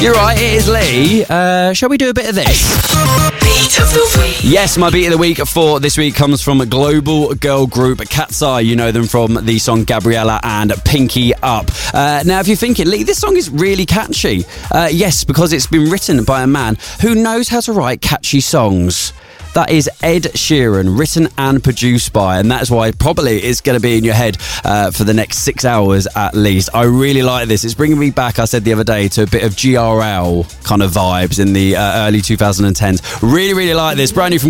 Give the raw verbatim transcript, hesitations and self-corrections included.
You're right, it is Lee. Uh, shall we do a bit of this? Beat of the week. Yes, my beat of the week for this week comes from a global girl group, Cat's Eye. You know them from the song Gabriella and Pinky Up. Uh, now, if you're thinking, Lee, this song is really catchy. Uh, yes, because it's been written by a man who knows how to write catchy songs. That is Ed Sheeran, written and produced by, and that's why probably it's going to be in your head uh, for the next six hours at least. I really like this. It's bringing me back, I said the other day, to a bit of G R L kind of vibes in the uh, early twenty tens. Really, really like this. Brand new from